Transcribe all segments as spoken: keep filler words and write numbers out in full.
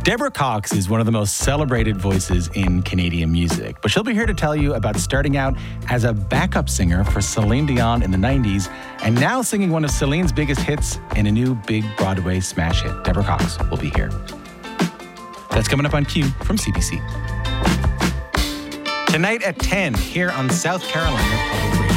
Deborah Cox is one of the most celebrated voices in Canadian music, but she'll be here to tell you about starting out as a backup singer for Celine Dion in the nineties and now singing one of Celine's biggest hits in a new big Broadway smash hit. Deborah Cox will be here. That's coming up on Q from C B C. Tonight at ten here on South Carolina Public Radio.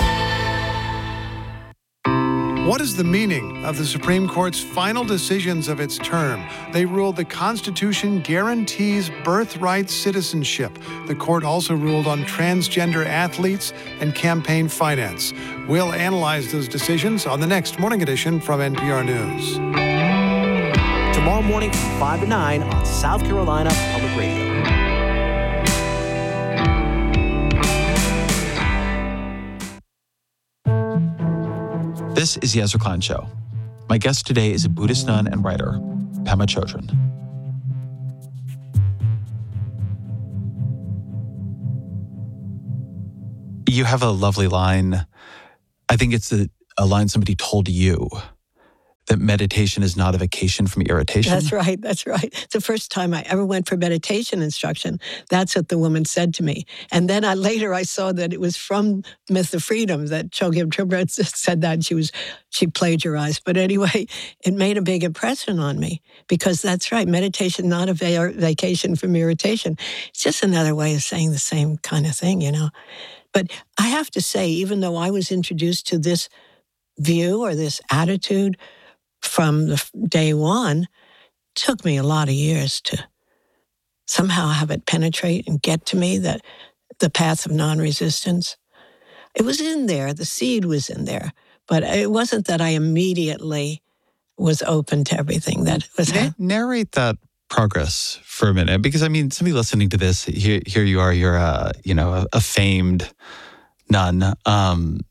What is the meaning of the Supreme Court's final decisions of its term? They ruled the Constitution guarantees birthright citizenship. The court also ruled on transgender athletes and campaign finance. We'll analyze those decisions on the next Morning Edition from N P R News. Tomorrow morning from five to nine on South Carolina Public Radio. This is the Ezra Klein Show. My guest today is a Buddhist nun and writer, Pema Chodron. You have a lovely line. I think it's a, a line somebody told you, that meditation is not a vacation from irritation. That's right. That's right. It's the first time I ever went for meditation instruction. That's what the woman said to me. And then I, later I saw that it was from Myth of Freedom that Chogyam Trungpa said that. She was she plagiarized. But anyway, it made a big impression on me because that's right. Meditation, not a va- vacation from irritation. It's just another way of saying the same kind of thing, you know. But I have to say, even though I was introduced to this view or this attitude from the day one, took me a lot of years to somehow have it penetrate and get to me, that the path of non-resistance. It was in there, the seed was in there, but it wasn't that I immediately was open to everything that was Na- narrate that progress for a minute, because I mean, somebody listening to this, here, here you are, you're a, you know, a, a famed nun, um,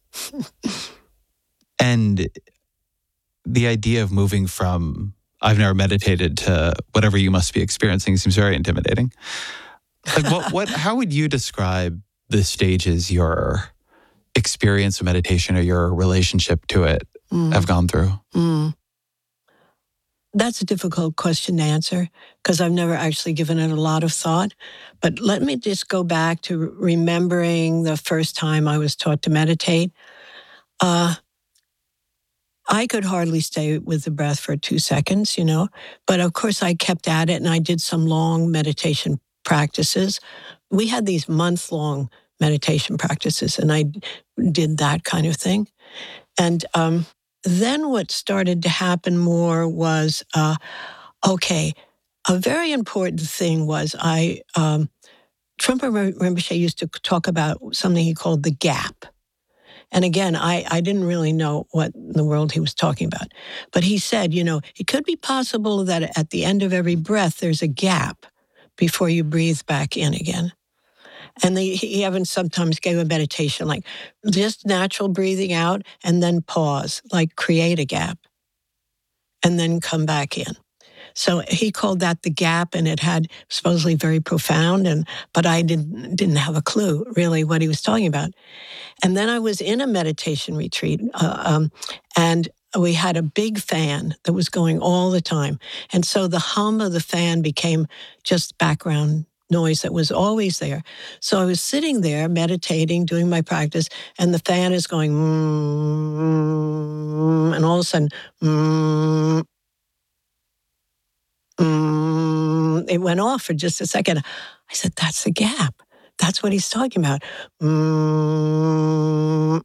and the idea of moving from I've never meditated to whatever you must be experiencing seems very intimidating. Like what, what, how would you describe the stages your experience of meditation or your relationship to it mm. have gone through? Mm. That's a difficult question to answer because I've never actually given it a lot of thought. But let me just go back to remembering the first time I was taught to meditate. Uh, I could hardly stay with the breath for two seconds, you know, but of course I kept at it and I did some long meditation practices. We had these month-long meditation practices and I did that kind of thing. And um, then what started to happen more was, uh, okay, a very important thing was I, um, Trungpa Rinpoche used to talk about something he called the gap. And again, I, I didn't really know what in the world he was talking about. But he said, you know, it could be possible that at the end of every breath, there's a gap before you breathe back in again. And they, he even sometimes gave a meditation, like just natural breathing out and then pause, like create a gap and then come back in. So he called that the gap, and it had supposedly very profound, and but I didn't didn't have a clue really what he was talking about. And then I was in a meditation retreat, uh, um, and we had a big fan that was going all the time, and so the hum of the fan became just background noise that was always there. So I was sitting there meditating, doing my practice, and the fan is going, mm, and all of a sudden, mm, Mm, it went off for just a second. I said, that's the gap. That's what he's talking about. Mm,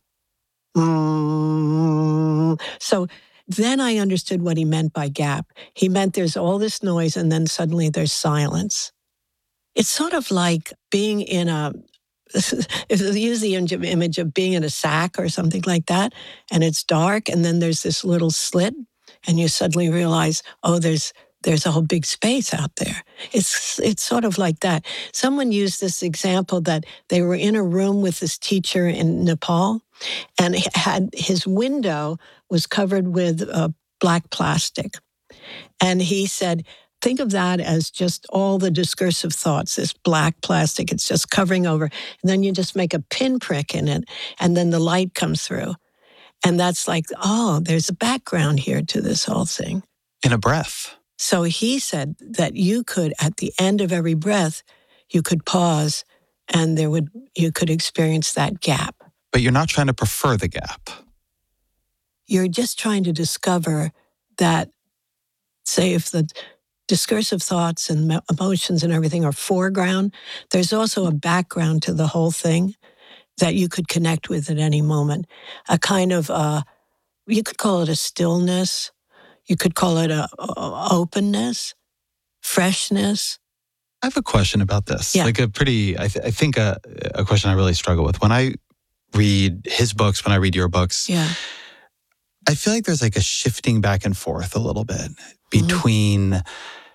mm. So then I understood what he meant by gap. He meant there's all this noise and then suddenly there's silence. It's sort of like being in a, if you use the image of being in a sack or something like that, and it's dark, and then there's this little slit, and you suddenly realize, oh, there's There's a whole big space out there. It's it's sort of like that. Someone used this example that they were in a room with this teacher in Nepal, and he had his window was covered with uh, black plastic. And he said, think of that as just all the discursive thoughts, this black plastic, it's just covering over. And then you just make a pinprick in it, and then the light comes through. And that's like, oh, there's a background here to this whole thing. In a breath. So he said that you could, at the end of every breath, you could pause and there would you could experience that gap. But you're not trying to prefer the gap. You're just trying to discover that, say, if the discursive thoughts and mo- emotions and everything are foreground, there's also a background to the whole thing that you could connect with at any moment. A kind of, uh, you could call it a stillness. You could call it a, a openness, freshness. I have a question about this. Yeah. Like a pretty, I, th- I think a, a question I really struggle with. When I read his books, when I read your books, Yeah. I feel like there's like a shifting back and forth a little bit between mm-hmm.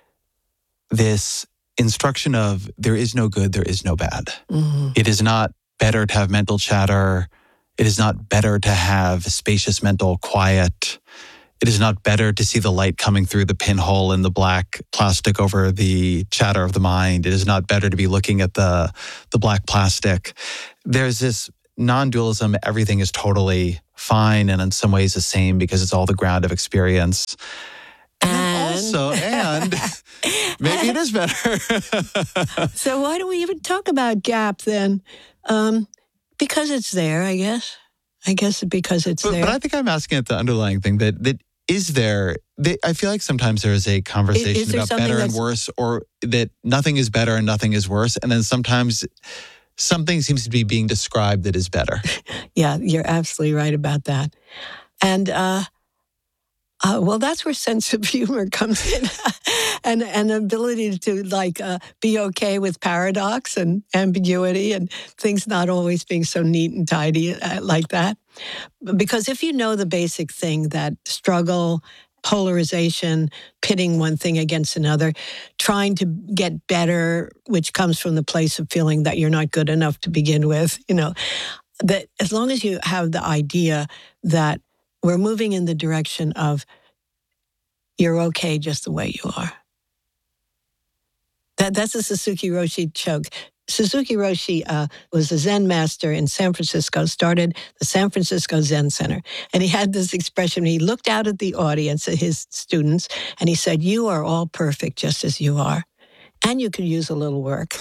this instruction of there is no good, there is no bad. Mm-hmm. It is not better to have mental chatter. It is not better to have spacious mental quiet. It is not better to see the light coming through the pinhole in the black plastic over the chatter of the mind. It is not better to be looking at the, the black plastic. There's this non-dualism, everything is totally fine and in some ways the same because it's all the ground of experience. And, and also, and maybe it is better. So why do we even talk about gap then? Um, because it's there, I guess. I guess because it's but, there. But I think I'm asking at the underlying thing that that is there. They, I feel like sometimes there is a conversation is, is about better and worse, or that nothing is better and nothing is worse, and then sometimes something seems to be being described that is better. Yeah, you're absolutely right about that. And uh, uh, well, that's where sense of humor comes in, and and ability to like uh, be okay with paradox and ambiguity and things not always being so neat and tidy uh, like that. Because if you know the basic thing that struggle, polarization, pitting one thing against another, trying to get better, which comes from the place of feeling that you're not good enough to begin with, you know, that as long as you have the idea that we're moving in the direction of you're okay just the way you are. That, that's a Suzuki Roshi joke. Suzuki Roshi uh, was a Zen master in San Francisco, started the San Francisco Zen Center. And he had this expression, he looked out at the audience, at his students, and he said, you are all perfect just as you are. And you could use a little work.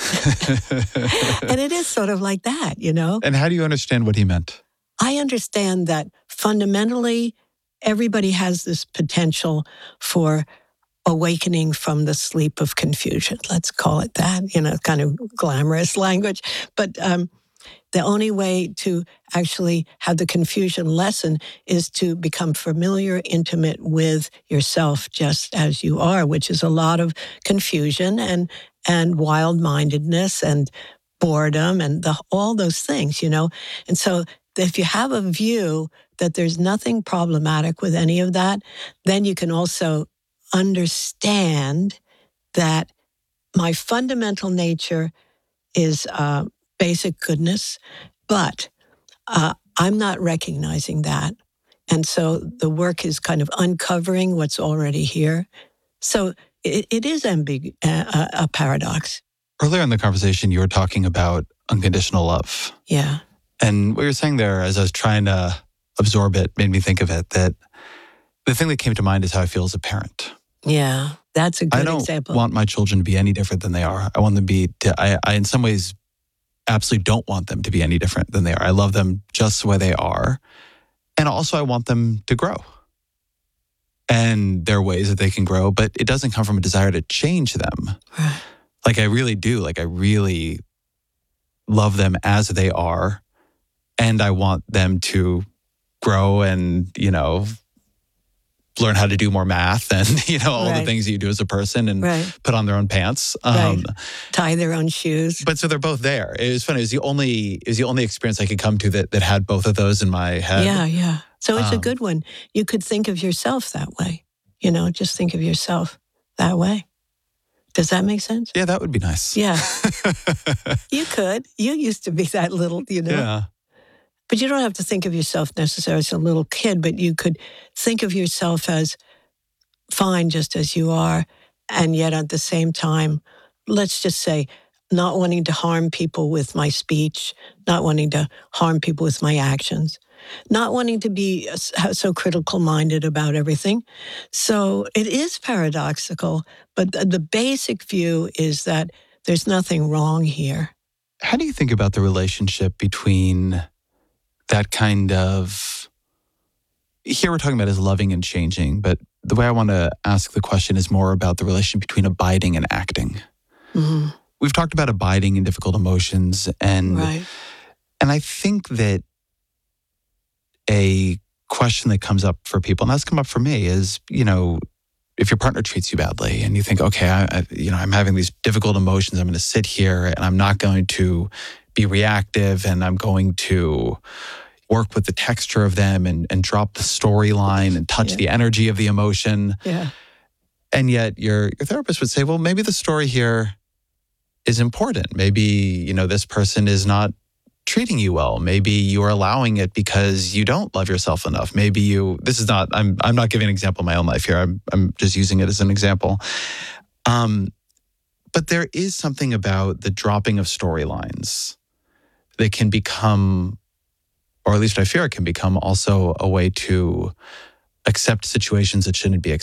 And it is sort of like that, you know? And how do you understand what he meant? I understand that fundamentally, everybody has this potential for awakening from the sleep of confusion. Let's call it that, you know, kind of glamorous language. But um, the only way to actually have the confusion lessen is to become familiar, intimate with yourself just as you are, which is a lot of confusion and and wild-mindedness and boredom and the, all those things, you know. And so if you have a view that there's nothing problematic with any of that, then you can also understand that my fundamental nature is uh, basic goodness, but uh, I'm not recognizing that. And so the work is kind of uncovering what's already here. So it, it is ambigu- uh, a paradox. Earlier in the conversation, you were talking about unconditional love. Yeah. And what you're saying there, as I was trying to absorb it, made me think of it, that the thing that came to mind is how I feel as a parent. Yeah, that's a good I don't example. want my children to be any different than they are. I want them to be, to, I, I in some ways absolutely don't want them to be any different than they are. I love them just the way they are. And also I want them to grow. And there are ways that they can grow, but it doesn't come from a desire to change them. Right. Like I really do. Like I really love them as they are. And I want them to grow and, you know, learn how to do more math and, you know, all right. the things that you do as a person and right. put on their own pants. Um, right. Tie their own shoes. But so they're both there. It was funny. It was the only, it was the only experience I could come to that, that had both of those in my head. Yeah, yeah. So it's um, a good one. You could think of yourself that way. You know, just think of yourself that way. Does that make sense? Yeah, that would be nice. Yeah. You could. You used to be that little, you know. Yeah. But you don't have to think of yourself necessarily as a little kid, but you could think of yourself as fine just as you are. And yet at the same time, let's just say, not wanting to harm people with my speech, not wanting to harm people with my actions, not wanting to be so critical-minded about everything. So it is paradoxical, but the basic view is that there's nothing wrong here. How do you think about the relationship between that kind of, here we're talking about is loving and changing, but the way I want to ask the question is more about the relationship between abiding and acting. Mm-hmm. We've talked about abiding in difficult emotions, and right. and I think that a question that comes up for people, and that's come up for me, is, you know, if your partner treats you badly and you think, okay, I, I, you know, I'm having these difficult emotions, I'm going to sit here and I'm not going to be reactive, and I'm going to work with the texture of them and, and drop the storyline and touch Yeah. the energy of the emotion. Yeah. And yet your, your therapist would say, well, maybe the story here is important. Maybe, you know, this person is not treating you well. Maybe you're allowing it because you don't love yourself enough. Maybe you, this is not, I'm I'm not giving an example of my own life here. I'm I'm just using it as an example. Um, but there is something about the dropping of storylines that can become, or at least I fear it can become, also a way to accept situations that shouldn't be accepted.